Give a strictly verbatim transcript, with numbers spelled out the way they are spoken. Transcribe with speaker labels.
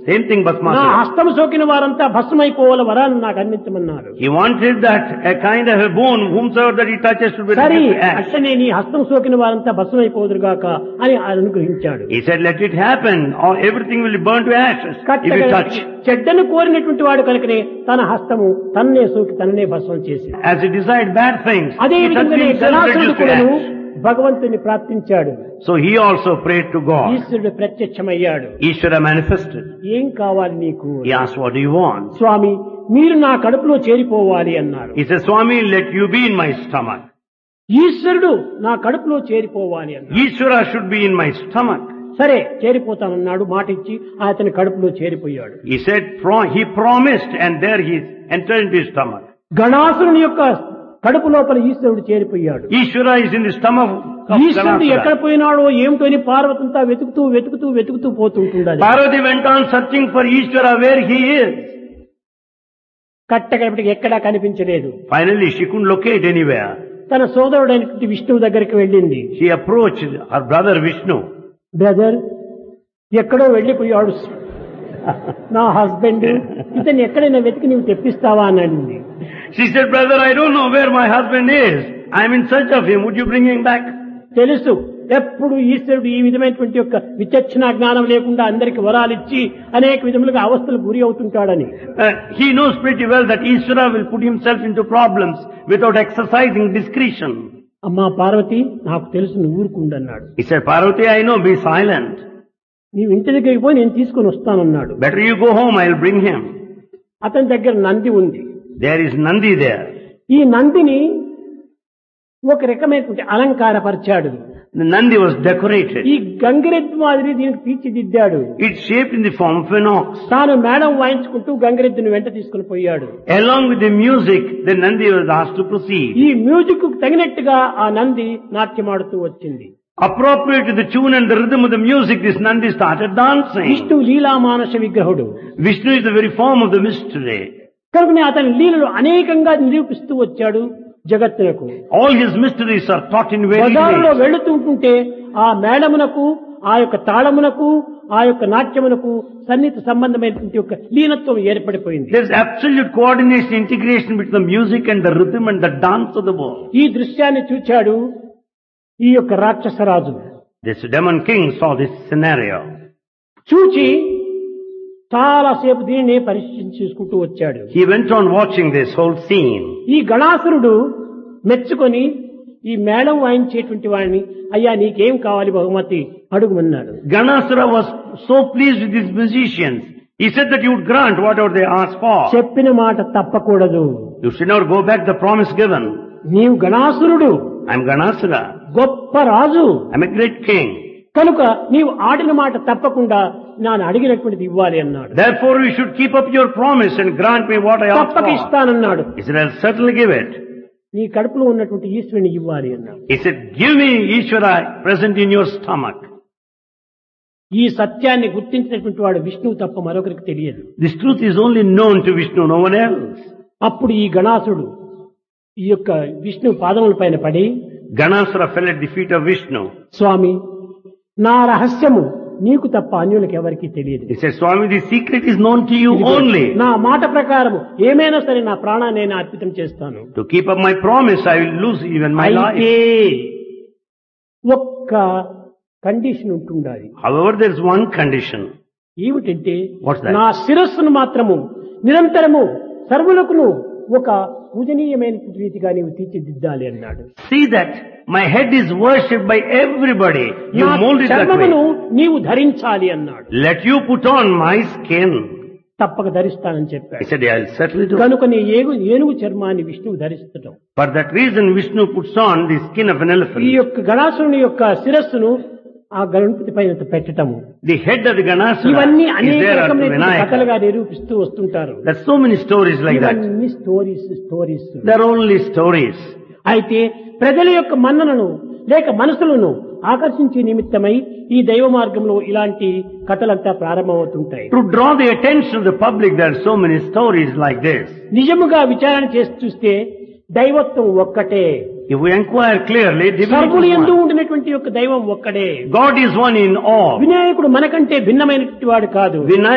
Speaker 1: Same thing
Speaker 2: నా
Speaker 1: Bhasmasura.
Speaker 2: హస్తం సోకిన వారంతా భస్మైపోవాల వరాన్ని నాకు అందించమన్నారు.
Speaker 1: He wanted that a kind of a bone, whomsoever that he touches should be
Speaker 2: సరే
Speaker 1: reduced to ash.
Speaker 2: అట్లనే నీ హస్తం సోకిన వారంతా భస్మైపోదురుగాక అని అనుగ్రహించాడు.
Speaker 1: He said, let it happen, or everything will be burned to ashes if you touch.
Speaker 2: చెడ్డను కోరినటువంటి వాడు కనుకనే తన హస్తము తన్నే సోకి తననే భస్మం చేసి
Speaker 1: As he desired bad things,
Speaker 2: అదే
Speaker 1: he touched
Speaker 2: విధంగానే
Speaker 1: himself
Speaker 2: గణాసురుడు
Speaker 1: reduced to
Speaker 2: కూడాను
Speaker 1: ash.
Speaker 2: భగవంతుని ప్రార్థించాడు.
Speaker 1: So he also prayed to God.
Speaker 2: ఈశ్వరుడు ప్రత్యక్షమయ్యాడు.
Speaker 1: Ishvara manifested.
Speaker 2: ఏం కావాలి నీకు?
Speaker 1: He asked, what do you want?
Speaker 2: స్వామి మీరు నా కడుపులో చేరిపోవాలి అన్నారు.
Speaker 1: He said, Swami, let you be in my stomach.
Speaker 2: ఈశ్వరుడు నా కడుపులో చేరిపోవాలి అన్నారు.
Speaker 1: Ishvara should be in my stomach.
Speaker 2: సరే చేరిపోతానన్నాడు. మాట ఇచ్చి అతని కడుపులో చేరిపోయాడు.
Speaker 1: He said, pro- he promised, and there he entered into his stomach.
Speaker 2: గణాసురుని యొక్క కడుపు లోపల ఈశ్వరుడు చేరిపోయాడు.
Speaker 1: Ishvara is in the stomach of
Speaker 2: ఈశ్వరుడు ఎక్కడ
Speaker 1: Ganasura.
Speaker 2: పోయినాడో ఏమిటో అని పార్వతంతా వెతుకుతూ వెతుకుతూ వెతుకుతూ పోతుంటుండాలి.
Speaker 1: Parvati went on searching for Ishvara where he is.
Speaker 2: కట్టకడిపటికి ఎక్కడా కనిపించలేదు.
Speaker 1: Finally, she couldn't locate anywhere.
Speaker 2: తన సోదరుడైనటువంటి విష్ణువు దగ్గరికి వెళ్ళింది.
Speaker 1: She approached her brother Vishnu.
Speaker 2: Brother ఎక్కడో వెళ్ళిపోయాడు నా హస్బెండ్, ఇతన్ని ఎక్కడైనా వెతికి నీవు తెప్పిస్తావా అని అడిగింది.
Speaker 1: She said, brother, I don't know where my husband is. I'm in search of him. Would you bring him back?
Speaker 2: తెలుసు ఎప్పుడు ఈశ్వరుడు ఈ విధమైనటువంటి యొక్క విచక్షణ జ్ఞానం లేకుండా అందరికి వరాలిచ్చి అనేక విధములుగా అవస్థలు గురి అవుతుంటాడని.
Speaker 1: Uh, he knows pretty well that Ishvara will put himself into problems without exercising discretion.
Speaker 2: అమ్మా పార్వతి నాకు తెలుసు నువ్వు ఊరుకుండన్నాడు.
Speaker 1: He said, Parvati, I know, be silent.
Speaker 2: నీవు ఇంటి దగ్గరికి పోయి నేను తీసుకొని వస్తానన్నాడు.
Speaker 1: Better you go home, I'll bring him.
Speaker 2: అతని దగ్గర నంది ఉంది.
Speaker 1: There is Nandi there.
Speaker 2: ఈ నందిని ఒక రకమైనటువంటి అలంకారపరిచాడు.
Speaker 1: The Nandi was decorated.
Speaker 2: ఈ గంగిరెద్దు మాదిరి దీనికి తీర్చిదిద్దాడు.
Speaker 1: It's shaped in the form of an ox.
Speaker 2: తాను మేడం వాయించుకుంటూ గంగిరెద్దును వెంట తీసుకుని పోయాడు.
Speaker 1: Along with the music, the Nandi was asked to proceed.
Speaker 2: ఈ మ్యూజిక్ కు తగినట్టుగా ఆ నంది నాట్యమాడుతూ వచ్చింది.
Speaker 1: Appropriate to the tune and the rhythm of the music, this Nandi started dancing.
Speaker 2: Vishnu Leela Manasa విగ్రహుడు
Speaker 1: Vishnu is the very form of the mystery.
Speaker 2: కనుకనే అతని లీలలు అనేకంగా నిరూపిస్తూ వచ్చాడు జగత్తులకు.
Speaker 1: All his mysteries are taught in various
Speaker 2: బజారులో
Speaker 1: ways.
Speaker 2: వెళుతుంటుంటే ఆ మేళమునకు ఆ యొక్క తాళమునకు ఆ యొక్క నాట్యమునకు సన్నిహిత సంబంధమైనటువంటి యొక్క లీనత్వం ఏర్పడిపోయింది.
Speaker 1: There is absolute coordination, integration between the music and the rhythm and the dance of the world.
Speaker 2: ఈ దృశ్యాన్ని చూచాడు ఈ యొక్క రాక్షసరాజు.
Speaker 1: This demon king saw this scenario.
Speaker 2: చూచి చాలాసేపు దీనిని పరిశీలించి చూసుకుంటూ వచ్చాడు.
Speaker 1: He went on watching this whole scene.
Speaker 2: ఈ గణాసురుడు మెచ్చుకొని ఈ మేళం వాయించేటువంటి వాడిని అయ్యా నీకేం కావాలి బహుమతి అడుగుమన్నాడు.
Speaker 1: Ganasura was so pleased with these musicians. He said that you would grant whatever they asked for.
Speaker 2: చెప్పిన మాట తప్పకూడదు.
Speaker 1: You should not go back the promise given.
Speaker 2: నీవు గణాసురుడు,
Speaker 1: I'm Ganasura.
Speaker 2: గొప్ప రాజు
Speaker 1: I'm a great king.
Speaker 2: కనుక నీవు ఆడిన మాట తప్పకుండా నేను అడిగినటువంటిది ఇవ్వాలి అన్నాడు.
Speaker 1: Therefore you should keep up your promise and grant me what I asked
Speaker 2: తప్పక
Speaker 1: for.
Speaker 2: ఇస్తానన్నాడు.
Speaker 1: He said, I'll certainly give it.
Speaker 2: నీ కడుపులో ఉన్నటువంటి ఈశ్వరుని ఇవ్వాలి అన్నాడు.
Speaker 1: He said, give me Ishvara present in your stomach.
Speaker 2: ఈ సత్యాన్ని గుర్తించినటువంటి వాడు విష్ణువు తప్ప మరొకరికి తెలియదు.
Speaker 1: This truth is only known to Vishnu, no one else.
Speaker 2: అప్పుడు ఈ గణాసుడు ఈ యొక్క విష్ణు పాదముల పైన పడి
Speaker 1: Ganasura fell at the feet of Vishnu.
Speaker 2: స్వామి నా రహస్యము నీకు తప్ప అన్యులకు ఎవరికీ తెలియదు.
Speaker 1: He said, Swami, the secret is known to you only.
Speaker 2: నా మాట ప్రకారము ఏమైనా సరే నా ప్రాణాన్ని నేను అర్పితం చేస్తాను.
Speaker 1: To keep up my promise, I will lose even my life.
Speaker 2: అయితే ఒక్క కండిషన్ ఉంటుండాలి.
Speaker 1: However, there is one condition.
Speaker 2: ఏమిటంటే
Speaker 1: What's that?
Speaker 2: నా శిరస్సును మాత్రము నిరంతరము సర్వులకును ఒక పూజనీయమైన రీతిగా నీవు తీర్చిదిద్దాలి అన్నాడు.
Speaker 1: See that my head is worshipped by everybody. You
Speaker 2: నా
Speaker 1: mold it that
Speaker 2: చర్మమును
Speaker 1: way.
Speaker 2: నీవు ధరించాలి అన్నాడు.
Speaker 1: Let you put on my skin.
Speaker 2: తప్పక ధరిస్తానని
Speaker 1: I
Speaker 2: చెప్పాడు.
Speaker 1: said, I'll certainly do.
Speaker 2: కనుక నీ ఏగు ఏనుగు చర్మాన్ని విష్ణువు ధరిస్తటం.
Speaker 1: For that reason, Vishnu puts on the skin of an
Speaker 2: ఈ
Speaker 1: elephant.
Speaker 2: యొక్క గణాసురుని యొక్క శిరస్సును ఆ గణపతి పైన పెట్టటము.
Speaker 1: The head of the Ganasura
Speaker 2: ఇవన్నీ
Speaker 1: is
Speaker 2: అనేక
Speaker 1: there at
Speaker 2: రకమైన
Speaker 1: Vinayaka.
Speaker 2: కథలుగా నిరూపిస్తూ వస్తుంటారు.
Speaker 1: There's so many stories like that.
Speaker 2: ఇవన్నీ stories stories
Speaker 1: They're only stories.
Speaker 2: అయితే ప్రజల యొక్క మన్ననను లేక మనసులను ఆకర్షించే నిమిత్తమై ఈ దైవ మార్గంలో ఇలాంటి కథలంతా ప్రారంభమవుతుంటాయి.
Speaker 1: To draw the attention of the public, there are so many stories like this.
Speaker 2: నిజముగా విచారణ చేసి చూస్తే దైవత్వం ఒక్కటే.
Speaker 1: If we inquire clearly,
Speaker 2: సర్వులు
Speaker 1: divinity is
Speaker 2: ఎందు
Speaker 1: one.
Speaker 2: ఉండినటువంటి యొక్క దైవం ఒక్కడే.
Speaker 1: God is one in all.
Speaker 2: వినాయకుడు మనకంటే భిన్నమైనటువంటి వాడు కాదు.
Speaker 1: Vinayaka